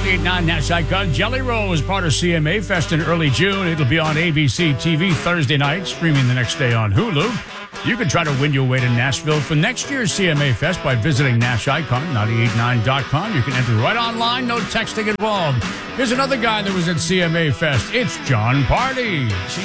98.9 Nash Icon. Jelly Roll is part of CMA Fest in early June. It'll be on ABC TV Thursday night, streaming the next day on Hulu. You can try to win your way to Nashville for next year's CMA Fest by visiting NashIcon989.com. You can enter right online, no texting involved. Here's another guy that was at CMA Fest. It's John Party.